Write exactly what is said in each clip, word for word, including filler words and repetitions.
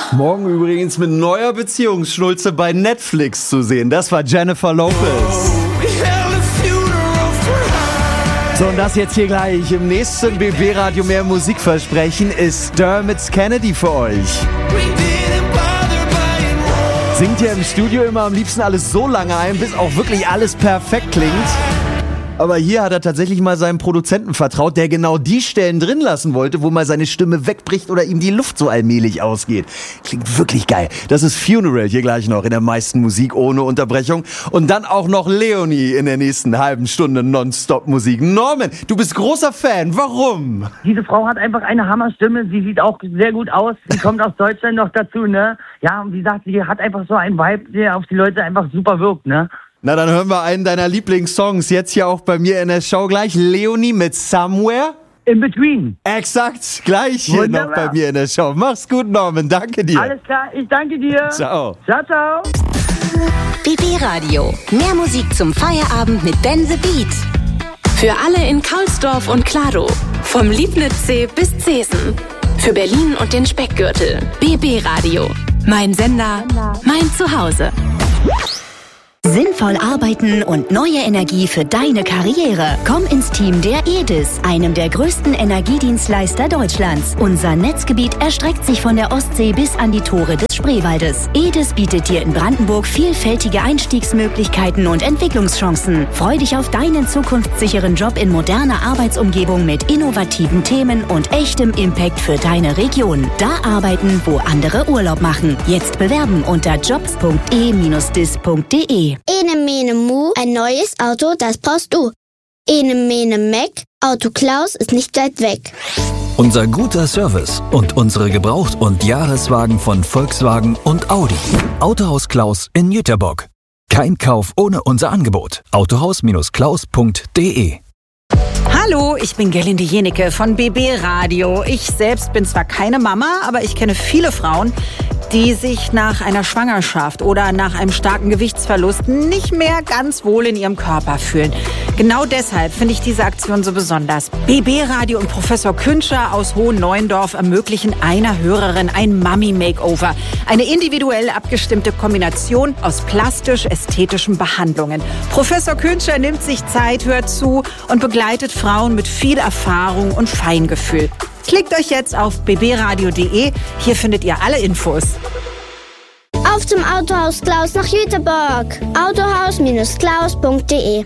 Morgen übrigens mit neuer Beziehungsschnulze bei Netflix zu sehen. Das war Jennifer Lopez. So, und das jetzt hier gleich im nächsten B B-Radio mehr Musikversprechen ist Dermot Kennedy für euch. Singt ja im Studio immer am liebsten alles so lange ein, bis auch wirklich alles perfekt klingt. Aber hier hat er tatsächlich mal seinem Produzenten vertraut, der genau die Stellen drin lassen wollte, wo mal seine Stimme wegbricht oder ihm die Luft so allmählich ausgeht. Klingt wirklich geil. Das ist Funeral hier gleich noch in der meisten Musik ohne Unterbrechung. Und dann auch noch Leonie in der nächsten halben Stunde Nonstop-Musik. Norman, du bist großer Fan. Warum? Diese Frau hat einfach eine Hammerstimme. Sie sieht auch sehr gut aus. Sie kommt aus Deutschland noch dazu, ne? Ja, und wie gesagt, sie hat einfach so einen Vibe, der auf die Leute einfach super wirkt, ne? Na, dann hören wir einen deiner Lieblingssongs jetzt hier auch bei mir in der Show gleich. Leonie mit Somewhere. In Between. Exakt, gleich hier Wunderbar. noch bei mir in der Show. Mach's gut, Norman, danke dir. Alles klar, ich danke dir. Ciao. Ciao, ciao. B B-Radio. Mehr Musik zum Feierabend mit Ben the Beat. Für alle in Kaulsdorf und Kladow. Vom Liebnitzsee bis Zesen. Für Berlin und den Speckgürtel. B B-Radio. Mein Sender, mein Zuhause. Sinnvoll arbeiten und neue Energie für deine Karriere. Komm ins Team der E D I S, einem der größten Energiedienstleister Deutschlands. Unser Netzgebiet erstreckt sich von der Ostsee bis an die Tore des Spreewaldes. E D I S bietet dir in Brandenburg vielfältige Einstiegsmöglichkeiten und Entwicklungschancen. Freu dich auf deinen zukunftssicheren Job in moderner Arbeitsumgebung mit innovativen Themen und echtem Impact für deine Region. Da arbeiten, wo andere Urlaub machen. Jetzt bewerben unter jobs punkt e Bindestrich dis punkt de. Ene mene mu, ein neues Auto, das brauchst du. Ene mene meck, Auto Klaus ist nicht weit weg. Unser guter Service und unsere Gebraucht- und Jahreswagen von Volkswagen und Audi. Autohaus Klaus in Jüterbock. Kein Kauf ohne unser Angebot. autohaus Bindestrich klaus punkt de. Hallo, ich bin Gerlinde Jenecke von B B-Radio. Ich selbst bin zwar keine Mama, aber ich kenne viele Frauen, die sich nach einer Schwangerschaft oder nach einem starken Gewichtsverlust nicht mehr ganz wohl in ihrem Körper fühlen. Genau deshalb finde ich diese Aktion so besonders. B B-Radio und Professor Künscher aus Hohenneuendorf ermöglichen einer Hörerin ein Mummy-Makeover. Eine individuell abgestimmte Kombination aus plastisch-ästhetischen Behandlungen. Professor Künscher nimmt sich Zeit, hört zu und begleitet Frauen mit viel Erfahrung und Feingefühl. Klickt euch jetzt auf b b radio punkt de. Hier findet ihr alle Infos. Auf zum Autohaus Klaus nach Jüterbock. autohaus Bindestrich klaus punkt de.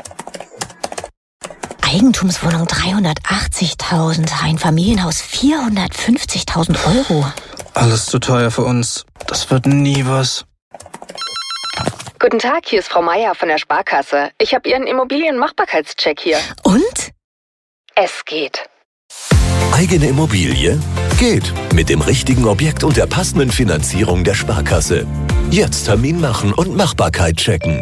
Eigentumswohnung dreihundertachtzigtausend, ein Familienhaus vierhundertfünfzigtausend Euro. Alles zu teuer für uns. Das wird nie was. Guten Tag, hier ist Frau Meier von der Sparkasse. Ich habe Ihren Immobilienmachbarkeitscheck hier. Und? Es geht. Eigene Immobilie? Geht. Mit dem richtigen Objekt und der passenden Finanzierung der Sparkasse. Jetzt Termin machen und Machbarkeit checken.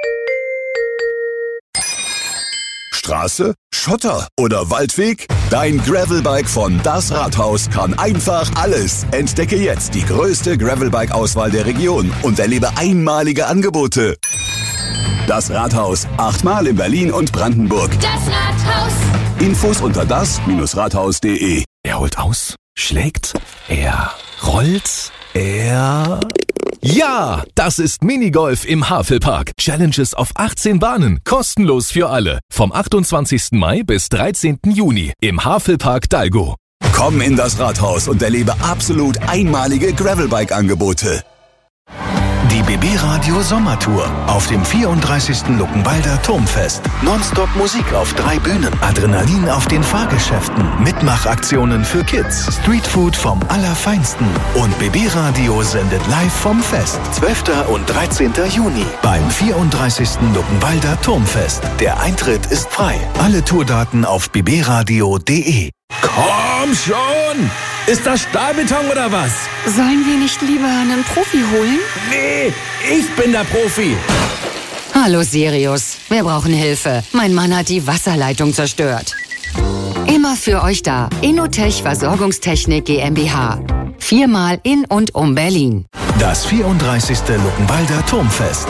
Straße, Schotter oder Waldweg? Dein Gravelbike von Das Rathaus kann einfach alles. Entdecke jetzt die größte Gravelbike-Auswahl der Region und erlebe einmalige Angebote. Das Rathaus, achtmal in Berlin und Brandenburg. Das Rathaus. Infos unter das Bindestrich rathaus punkt de. Er holt aus, schlägt, er rollt, er... Ja, das ist Minigolf im Havelpark. Challenges auf achtzehn Bahnen, kostenlos für alle. Vom achtundzwanzigsten Mai bis dreizehnten Juni im Havelpark Dalgo. Komm in das Rathaus und erlebe absolut einmalige Gravelbike-Angebote. Die B B-Radio Sommertour auf dem vierunddreißigsten Luckenwalder Turmfest. Nonstop Musik auf drei Bühnen. Adrenalin auf den Fahrgeschäften. Mitmachaktionen für Kids. Streetfood vom Allerfeinsten. Und B B-Radio sendet live vom Fest. zwölften und dreizehnten Juni beim vierunddreißigsten Luckenwalder Turmfest. Der Eintritt ist frei. Alle Tourdaten auf b b radio punkt de. Komm schon! Ist das Stahlbeton oder was? Sollen wir nicht lieber einen Profi holen? Nee, ich bin der Profi. Hallo Sirius, wir brauchen Hilfe. Mein Mann hat die Wasserleitung zerstört. Immer für euch da. Innotech Versorgungstechnik GmbH. Viermal in und um Berlin. Das vierunddreißigste Luckenwalder Turmfest. Auch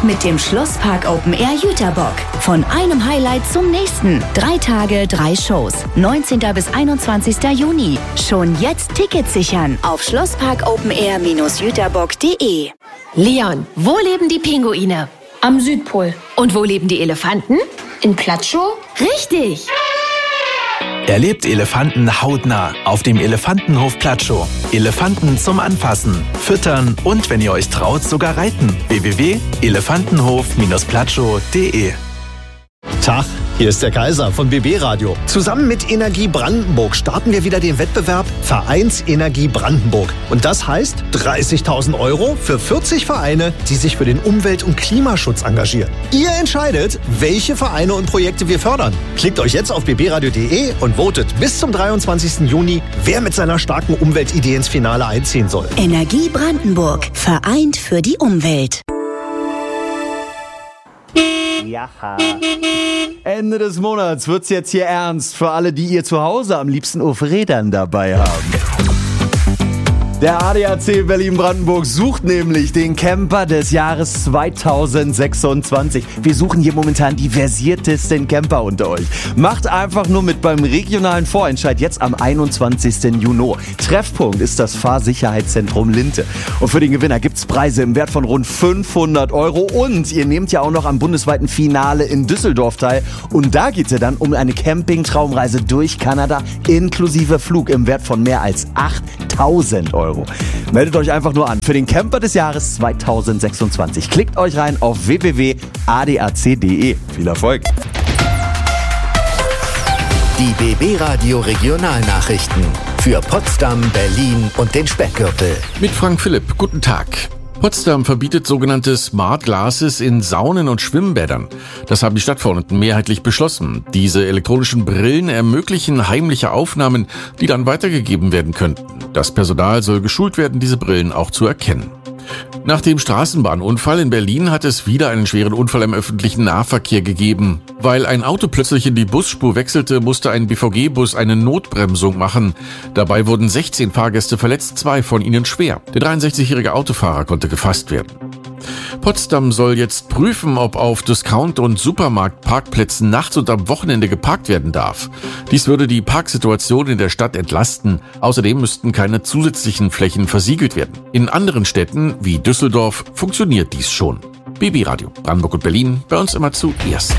mit dem Schlosspark Open Air Jüterbock. Von einem Highlight zum nächsten. Drei Tage, drei Shows. neunzehnten bis einundzwanzigsten Juni. Schon jetzt Tickets sichern auf schlossparkopenair jüterbock punkt de. Leon, wo leben die Pinguine? Am Südpol. Und wo leben die Elefanten? In Platschow? Richtig! Erlebt Elefanten hautnah auf dem Elefantenhof Platschow. Elefanten zum Anfassen, Füttern und, wenn ihr euch traut, sogar reiten. w w w punkt elefantenhof platschow punkt de. Tag, hier ist der Kaiser von B B Radio. Zusammen mit Energie Brandenburg starten wir wieder den Wettbewerb Vereinsenergie Brandenburg. Und das heißt dreißigtausend Euro für vierzig Vereine, die sich für den Umwelt- und Klimaschutz engagieren. Ihr entscheidet, welche Vereine und Projekte wir fördern. Klickt euch jetzt auf b b radio punkt de und votet bis zum dreiundzwanzigsten Juni, wer mit seiner starken Umweltidee ins Finale einziehen soll. Energie Brandenburg. Vereint für die Umwelt. Ja. Ende des Monats wird's jetzt hier ernst für alle, die ihr zu Hause am liebsten auf Rädern dabei haben. Der A D A C Berlin-Brandenburg sucht nämlich den Camper des Jahres zweitausendsechsundzwanzig. Wir suchen hier momentan die versiertesten Camper unter euch. Macht einfach nur mit beim regionalen Vorentscheid jetzt am einundzwanzigsten Juni. Treffpunkt ist das Fahrsicherheitszentrum Linte. Und für den Gewinner gibt's Preise im Wert von rund fünfhundert Euro. Und ihr nehmt ja auch noch am bundesweiten Finale in Düsseldorf teil. Und da geht's ja dann um eine Camping-Traumreise durch Kanada inklusive Flug im Wert von mehr als achttausend Euro. Meldet euch einfach nur an für den Camper des Jahres zweitausendsechsundzwanzig. Klickt euch rein auf w w w punkt a d a c punkt de. Viel Erfolg! Die B B Radio Regionalnachrichten für Potsdam, Berlin und den Speckgürtel. Mit Frank Philipp, guten Tag. Potsdam verbietet sogenannte Smart Glasses in Saunen und Schwimmbädern. Das haben die Stadtverordneten mehrheitlich beschlossen. Diese elektronischen Brillen ermöglichen heimliche Aufnahmen, die dann weitergegeben werden könnten. Das Personal soll geschult werden, diese Brillen auch zu erkennen. Nach dem Straßenbahnunfall in Berlin hat es wieder einen schweren Unfall im öffentlichen Nahverkehr gegeben. Weil ein Auto plötzlich in die Busspur wechselte, musste ein B V G-Bus eine Notbremsung machen. Dabei wurden sechzehn Fahrgäste verletzt, zwei von ihnen schwer. Der dreiundsechzigjährige Autofahrer konnte gefasst werden. Potsdam soll jetzt prüfen, ob auf Discount- und Supermarktparkplätzen nachts und am Wochenende geparkt werden darf. Dies würde die Parksituation in der Stadt entlasten. Außerdem müssten keine zusätzlichen Flächen versiegelt werden. In anderen Städten wie Düsseldorf funktioniert dies schon. B B Radio, Brandenburg und Berlin, bei uns immer zuerst.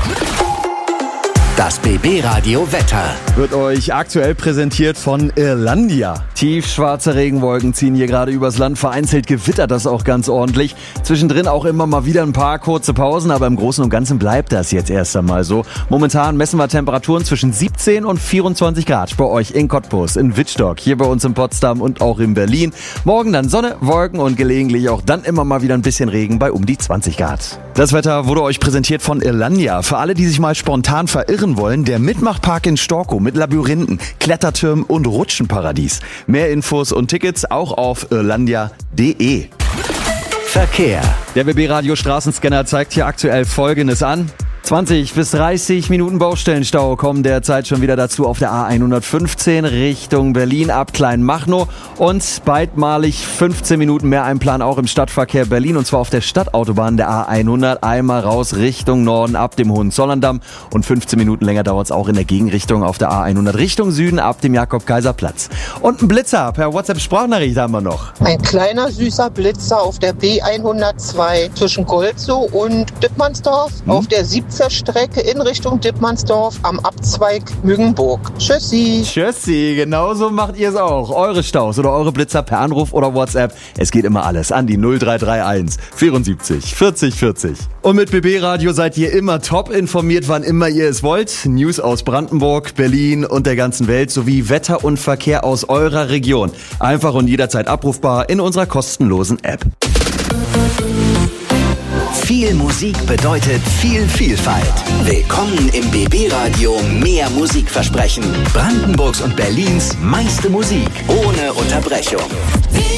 Das B B Radio Wetter wird euch aktuell präsentiert von Irlandia. Tiefschwarze Regenwolken ziehen hier gerade übers Land. Vereinzelt gewittert das auch ganz ordentlich. Zwischendrin auch immer mal wieder ein paar kurze Pausen, aber im Großen und Ganzen bleibt das jetzt erst einmal so. Momentan messen wir Temperaturen zwischen siebzehn und vierundzwanzig Grad bei euch in Cottbus, in Wittstock, hier bei uns in Potsdam und auch in Berlin. Morgen dann Sonne, Wolken und gelegentlich auch dann immer mal wieder ein bisschen Regen bei um die zwanzig Grad. Das Wetter wurde euch präsentiert von Irlandia. Für alle, die sich mal spontan verirren wollen, der Mitmachpark in Storkow mit Labyrinthen, Klettertürmen und Rutschenparadies. Mehr Infos und Tickets auch auf irlandia punkt de. Verkehr. Der B B Radio Straßenscanner zeigt hier aktuell Folgendes an. zwanzig bis dreißig Minuten Baustellenstau kommen derzeit schon wieder dazu auf der A hundertfünfzehn Richtung Berlin ab Kleinmachnow und beidmalig fünfzehn Minuten mehr Einplan auch im Stadtverkehr Berlin und zwar auf der Stadtautobahn der A hundert einmal raus Richtung Norden ab dem Hohenzollern-Damm und fünfzehn Minuten länger dauert es auch in der Gegenrichtung auf der A hundert Richtung Süden ab dem Jakob-Kaiser-Platz. Und ein Blitzer per WhatsApp-Sprachnachricht haben wir noch. Ein kleiner süßer Blitzer auf der B hundertzwei zwischen Golzow und Dittmannsdorf hm? auf der siebzehn Strecke in Richtung Dittmannsdorf am Abzweig Müggenburg. Tschüssi. Tschüssi, genauso macht ihr es auch. Eure Staus oder eure Blitzer per Anruf oder WhatsApp. Es geht immer alles an die null drei drei eins vierundsiebzig vierzig vierzig. Und mit B B Radio seid ihr immer top informiert, wann immer ihr es wollt. News aus Brandenburg, Berlin und der ganzen Welt sowie Wetter und Verkehr aus eurer Region. Einfach und jederzeit abrufbar in unserer kostenlosen App. Viel Musik bedeutet viel Vielfalt. Willkommen im B B Radio Mehr Musikversprechen. Brandenburgs und Berlins meiste Musik ohne Unterbrechung.